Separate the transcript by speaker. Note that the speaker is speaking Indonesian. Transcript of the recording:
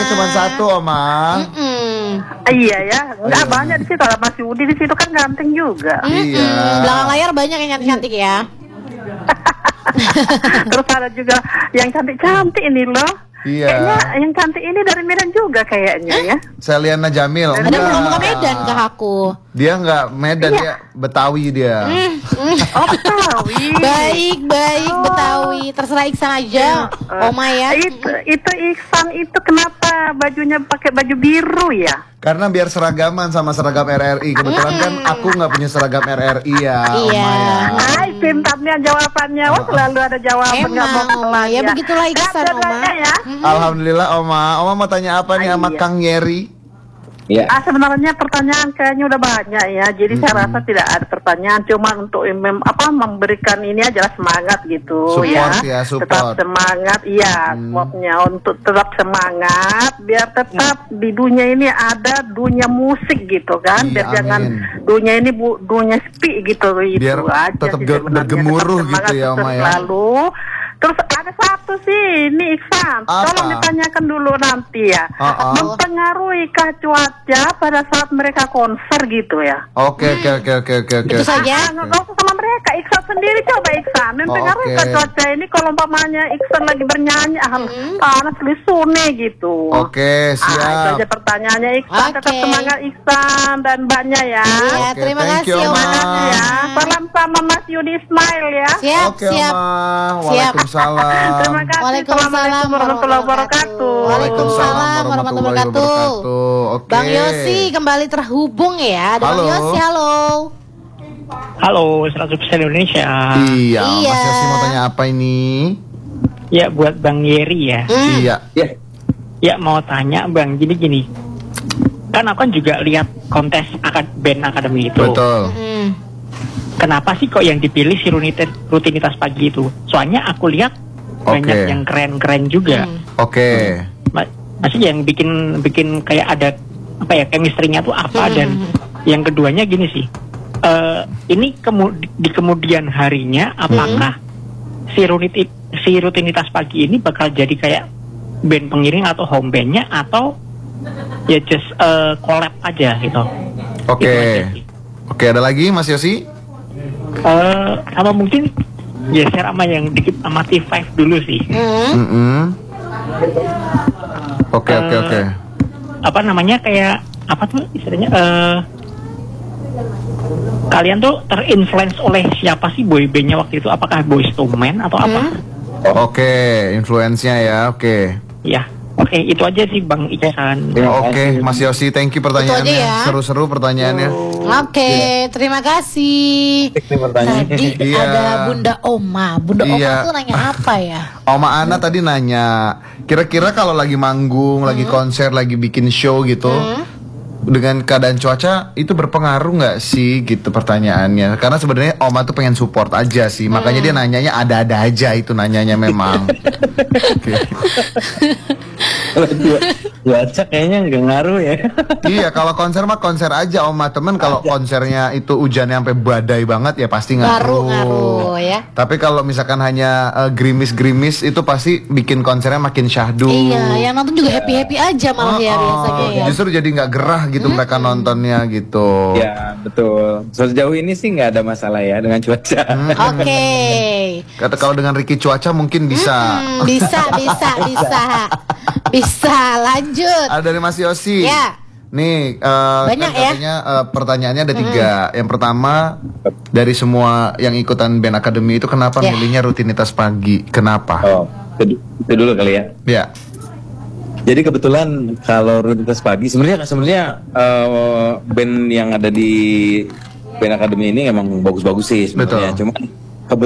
Speaker 1: cuma satu, Oma.
Speaker 2: Iya ya, nggak banyak di situ. Mas Yudi di situ kan ganteng juga.
Speaker 1: Iya.
Speaker 3: Belakang layar banyak yang cantik-cantik ya.
Speaker 2: Terus ada juga yang cantik-cantik ini loh.
Speaker 1: Iya.
Speaker 2: Kayaknya yang cantik ini dari Medan juga kayaknya ya.
Speaker 1: Seliana Jamil.
Speaker 3: Ada ngomong ke Medan ke aku.
Speaker 1: Dia nggak Medan, dia Betawi dia.
Speaker 2: Oh, Betawi.
Speaker 3: Baik, Betawi. Terserah Iksan aja, Oma ya.
Speaker 2: Itu Iksan itu kenapa bajunya pakai baju biru ya?
Speaker 1: Karena biar seragaman sama seragam RRI. Kebetulan kan aku nggak punya seragam RRI ya,
Speaker 3: Iya.
Speaker 1: Oma ya.
Speaker 2: Hai, pintarnya jawabannya. Wah, selalu ada jawaban.
Speaker 3: Emang, Oma. Ya begitulah Iksan, Oma.
Speaker 2: Ya.
Speaker 1: Alhamdulillah, Oma. Oma mau tanya apa nih sama Kang Yeri?
Speaker 4: Ya.
Speaker 2: Sebenarnya pertanyaan kayaknya udah banyak ya. Jadi saya rasa tidak ada pertanyaan. Cuma untuk memberikan ini aja semangat gitu.
Speaker 1: Support ya, support.
Speaker 2: Tetap semangat, iya. Supportnya untuk tetap semangat. Biar tetap di dunia ini ada dunia musik gitu kan.
Speaker 1: Iya,
Speaker 2: Biar jangan
Speaker 1: amin.
Speaker 2: dunia ini dunia sepi gitu.
Speaker 1: Biar
Speaker 2: itu aja
Speaker 1: tetap
Speaker 2: sih sebenarnya.
Speaker 1: bergemuruh
Speaker 2: Tetap
Speaker 1: gitu ya,
Speaker 2: semangat
Speaker 1: Oma ya.
Speaker 2: selalu. Terus ada satu sih, ini Iksan.
Speaker 1: Apa?
Speaker 2: Tolong ditanyakan dulu nanti ya. Mempengaruhikah cuaca pada saat mereka konser gitu ya?
Speaker 1: Oke.
Speaker 3: Itu saja.
Speaker 2: Nggak usah sama mereka, Iksan sendiri coba Iksan. Mempengaruhikah
Speaker 1: Oke.
Speaker 2: cuaca ini kalau umpamanya Iksan lagi bernyanyi, panas lisune gitu.
Speaker 1: Oke,
Speaker 2: Itu
Speaker 1: siap.
Speaker 2: aja pertanyaannya Iksan. Tetap
Speaker 3: Oke.
Speaker 2: semangat Iksan dan Mbaknya ya.
Speaker 3: Iya,
Speaker 1: Oke,
Speaker 3: terima
Speaker 1: thank
Speaker 3: kasih,
Speaker 1: you, Oma.
Speaker 3: Oma.
Speaker 2: Ya, salam sama Mas Yudi Ismail ya.
Speaker 3: Siap,
Speaker 1: Oke,
Speaker 3: siap.
Speaker 1: Oma.
Speaker 3: Siap.
Speaker 1: Waalaikumsalam.
Speaker 2: Terima kasih.
Speaker 3: Waalaikumsalam
Speaker 2: Assalamualaikum warahmatullahi wabarakatuh.
Speaker 3: Waalaikumsalam warahmatullahi wabarakatuh.
Speaker 1: Oke.
Speaker 3: Bang Yosi kembali terhubung ya. Ada Bang
Speaker 1: Halo.
Speaker 3: Yosi, halo.
Speaker 5: Halo, 100% Indonesia.
Speaker 1: Iya,
Speaker 3: Iya.
Speaker 1: Mas Yosi mau tanya apa ini?
Speaker 5: Ya, buat Bang Yeri ya.
Speaker 1: Iya.
Speaker 5: Ya, mau tanya Bang, gini. Kan aku kan juga lihat kontes band akademi itu.
Speaker 1: Betul.
Speaker 5: Kenapa sih kok yang dipilih si rutinitas pagi itu? Soalnya aku lihat banyak
Speaker 1: Oke.
Speaker 5: yang keren-keren juga.
Speaker 1: Oke.
Speaker 5: Maksudnya yang bikin kayak ada apa ya, chemistry-nya tuh apa. Dan yang keduanya gini sih. Ini di kemudian harinya apakah si rutinitas pagi ini bakal jadi kayak band pengiring atau home bandnya, atau ya just collab aja gitu.
Speaker 1: Oke.
Speaker 5: Itu aja sih.
Speaker 1: Oke, ada lagi Mas Yosi?
Speaker 5: Sama mungkin geser sama yang dikit sama T5 dulu sih.
Speaker 1: Oke.
Speaker 5: Apa namanya, kayak apa tuh istilahnya, kalian tuh terinfluence oleh siapa sih boybandnya waktu itu? Apakah Boyz II Men atau apa?
Speaker 1: Oke, influence-nya ya. Oke.
Speaker 5: Ya, oke, itu aja sih Bang Iksan.
Speaker 1: Oke, Mas Yosi, thank you pertanyaannya.
Speaker 3: Itu aja ya.
Speaker 1: Seru-seru pertanyaannya.
Speaker 3: Oke, terima kasih. Tadi
Speaker 1: Iya.
Speaker 3: ada Bunda Oma. Bunda Oma
Speaker 1: Iya.
Speaker 3: tuh nanya apa ya?
Speaker 1: Oma Ana tadi nanya, kira-kira kalau lagi manggung, lagi konser, lagi bikin show gitu, dengan keadaan cuaca itu berpengaruh nggak sih gitu pertanyaannya? Karena sebenarnya Oma tuh pengen support aja sih, makanya dia nanyanya ada-ada aja, itu nanyanya memang. Oke.
Speaker 4: Cuaca kayaknya nggak ngaruh ya.
Speaker 1: Iya, kalau konser mah konser aja Oma. Temen kalau konsernya itu hujannya sampai badai banget ya pasti ngaruh.
Speaker 3: Ngaruh ya.
Speaker 1: Tapi kalau misalkan hanya gerimis-gerimis itu pasti bikin konsernya makin syahdu.
Speaker 3: Iya, yang nonton juga happy-happy aja malah ya biasanya ya.
Speaker 1: Justru jadi nggak gerah gitu mereka nontonnya gitu.
Speaker 4: Ya betul. Sejauh ini sih nggak ada masalah ya dengan cuaca.
Speaker 3: Oke.
Speaker 1: Kata kalau dengan Ricky Cuaca mungkin bisa.
Speaker 3: Bisa lanjut.
Speaker 1: Ada dari Mas Yosi.
Speaker 3: Ya.
Speaker 1: Nih,
Speaker 3: Banyak
Speaker 1: kan
Speaker 3: ya?
Speaker 1: katanya pertanyaannya ada 3. Yang pertama, dari semua yang ikutan band akademi itu kenapa
Speaker 3: Ya.
Speaker 1: milihnya rutinitas pagi? Kenapa?
Speaker 4: Oh, itu dulu kali ya.
Speaker 1: Ya.
Speaker 4: Jadi kebetulan kalau rutinitas pagi sebenarnya band yang ada di band akademi ini emang bagus-bagus sih sebenarnya.
Speaker 1: Betul.
Speaker 4: Cuma